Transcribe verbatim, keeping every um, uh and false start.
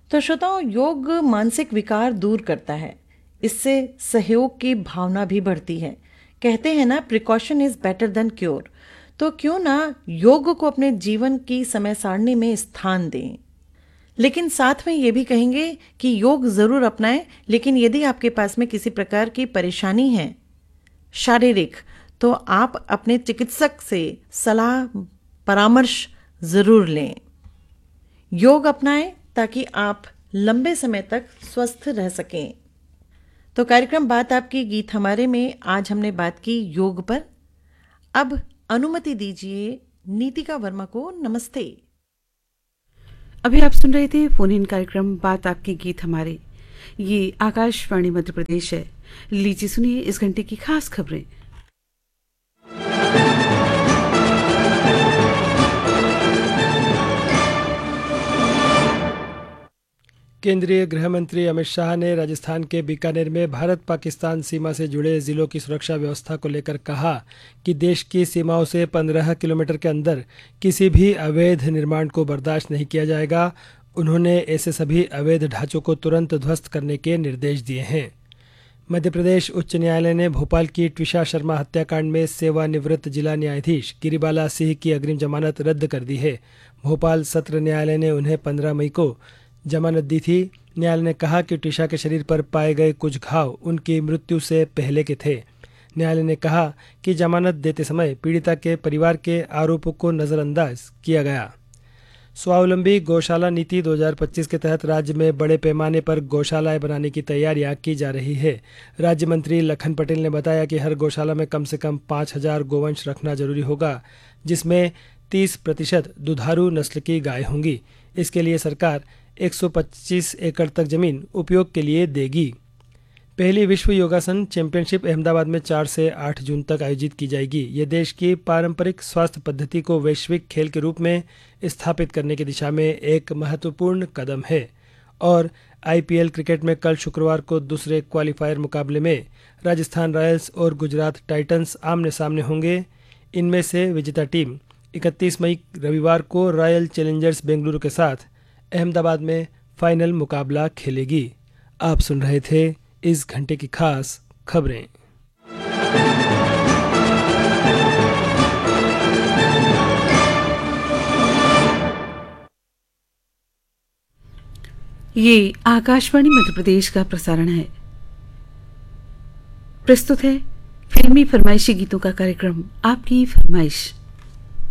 तो श्रोताओं, योग मानसिक विकार दूर करता है। इससे सहयोग की भावना भी बढ़ती है। कहते हैं ना, precaution is better than cure. तो क्यों ना योग को अपने जीवन की समय सारणी में स्थान दें। लेकिन साथ में ये भी कहेंगे कि योग जरूर अपनाएं, लेकिन यदि आपके पास में किसी प्रकार की परेशानी है शारीरिक, तो आप अपने चिकित्सक से सलाह परामर्श जरूर लें। योग अपनाएं ताकि आप लंबे समय तक स्वस्थ रह सकें। तो कार्यक्रम बात आपकी गीत हमारे में आज हमने बात की योग पर। अब अनुमति दीजिए नीतिका वर्मा को नमस्ते। अभी आप सुन रहे थे फोन इन कार्यक्रम बात आपकी गीत हमारे। ये आकाशवाणी मध्य प्रदेश है। लीजिए सुनिए इस घंटे की खास खबरें। केंद्रीय गृह मंत्री अमित शाह ने राजस्थान के बीकानेर में भारत पाकिस्तान सीमा से जुड़े जिलों की सुरक्षा व्यवस्था को लेकर कहा कि देश की सीमाओं से पंद्रह किलोमीटर के अंदर किसी भी अवैध निर्माण को बर्दाश्त नहीं किया जाएगा। उन्होंने ऐसे सभी अवैध ढांचों को तुरंत ध्वस्त करने के निर्देश दिए हैं। मध्य प्रदेश उच्च न्यायालय ने भोपाल की ट्विशा शर्मा हत्याकांड में सेवानिवृत्त जिला न्यायाधीश गिरिबाला सिंह की अग्रिम जमानत रद्द कर दी है। भोपाल सत्र न्यायालय ने उन्हें पंद्रह मई को जमानत दी थी। न्यायालय ने कहा कि ट्विशा के शरीर पर पाए गए कुछ घाव उनकी मृत्यु से पहले के थे। न्यायालय ने कहा कि जमानत देते समय पीड़िता के परिवार के आरोपों को नज़रअंदाज किया गया। स्वावलंबी गौशाला नीति दो हज़ार पच्चीस के तहत राज्य में बड़े पैमाने पर गौशालाएं बनाने की तैयारियां की जा रही है। राज्य मंत्री लखन पटेल ने बताया कि हर गौशाला में कम से कम पाँच हजार गोवंश रखना जरूरी होगा, जिसमें तीस प्रतिशत दुधारू नस्ल की गाय होंगी। इसके लिए सरकार एक सौ पच्चीस एकड़ तक जमीन उपयोग के लिए देगी। पहली विश्व योगासन चैंपियनशिप अहमदाबाद में चार से आठ जून तक आयोजित की जाएगी। ये देश की पारंपरिक स्वास्थ्य पद्धति को वैश्विक खेल के रूप में स्थापित करने की दिशा में एक महत्वपूर्ण कदम है। और आईपीएल क्रिकेट में कल शुक्रवार को दूसरे क्वालिफायर मुकाबले में राजस्थान रॉयल्स और गुजरात टाइटंस आमने सामने होंगे। इनमें से विजेता टीम इकतीस मई रविवार को रॉयल चैलेंजर्स बेंगलुरु के साथ अहमदाबाद में फाइनल मुकाबला खेलेगी। आप सुन रहे थे इस घंटे की खास खबरें। ये आकाशवाणी मध्य प्रदेश का प्रसारण है। प्रस्तुत है फिल्मी फरमाइशी गीतों का कार्यक्रम आपकी फरमाइश।